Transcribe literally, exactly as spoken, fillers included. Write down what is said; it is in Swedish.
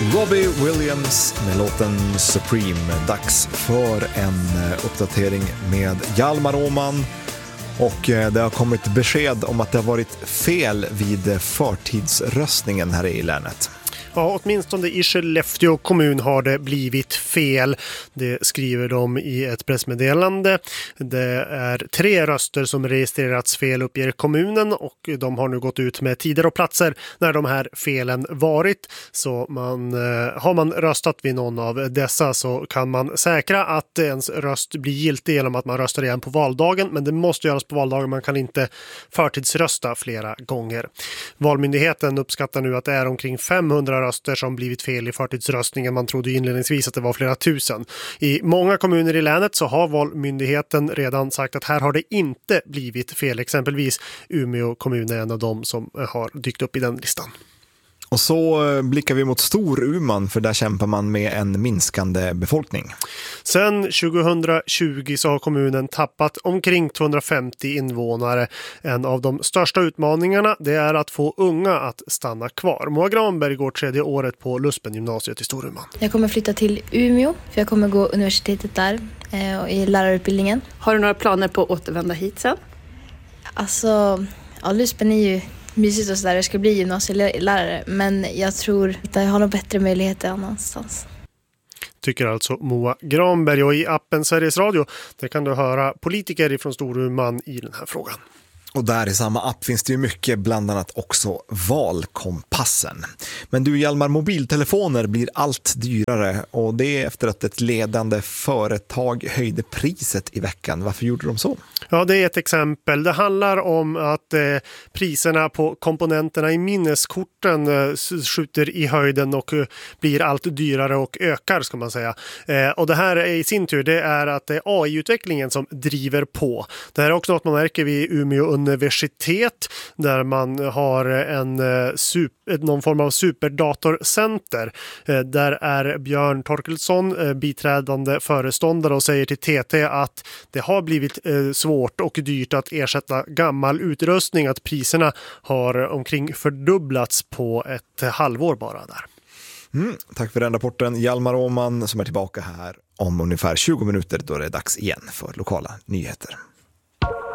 Robbie Williams med låten Supreme. Dags för en uppdatering med Hjalmar Åhman. Och det har kommit besked om att det har varit fel vid förtidsröstningen här i länet. Ja, åtminstone i Skellefteå kommun har det blivit fel. Det skriver de i ett pressmeddelande. Det är tre röster som registrerats fel, uppger kommunen, och de har nu gått ut med tider och platser när de här felen varit. Så man, har man röstat vid någon av dessa så kan man säkra att ens röst blir giltig genom att man röstar igen på valdagen, men det måste göras på valdagen. Man kan inte förtidsrösta flera gånger. Valmyndigheten uppskattar nu att det är omkring femhundra röster som blivit fel i förtidsröstningen. Man trodde inledningsvis att det var flera tusen. I många kommuner i länet så har valmyndigheten redan sagt att här har det inte blivit fel. Exempelvis Umeå kommun är en av dem som har dykt upp i den listan. Och så blickar vi mot Storuman, för där kämpar man med en minskande befolkning. Sen tjugohundratjugo så har kommunen tappat omkring tvåhundrafemtio invånare. En av de största utmaningarna det är att få unga att stanna kvar. Moa Granberg går tredje året på Luspen gymnasiet i Storuman. Jag kommer flytta till Umeå för jag kommer gå universitetet där eh, i lärarutbildningen. Har du några planer på att återvända hit sen? Alltså, ja, Luspen är ju mysigt och sådär. Jag ska bli gymnasielärare, men jag tror att jag har några bättre möjligheter annanstans. Tycker alltså Moa Granberg, och i appen Sveriges Radio där kan du höra politiker från Storuman i den här frågan. Och där i samma app finns det ju mycket, bland annat också valkompassen. Men du Hjalmar, mobiltelefoner blir allt dyrare, och det är efter att ett ledande företag höjde priset i veckan. Varför gjorde de så? Ja, det är ett exempel. Det handlar om att eh, priserna på komponenterna i minneskorten eh, skjuter i höjden och eh, blir allt dyrare och ökar, ska man säga. Eh, och det här är i sin tur, det är att det är A I-utvecklingen som driver på. Det här är också något man märker vid Umeå universitet, där man har en super, någon form av superdatorcenter. Där är Björn Torkelsson biträdande föreståndare och säger till T T att det har blivit svårt och dyrt att ersätta gammal utrustning, att priserna har omkring fördubblats på ett halvår bara där. Mm, tack för den rapporten, Hjalmar Åhman, som är tillbaka här om ungefär tjugo minuter då det är dags igen för lokala nyheter.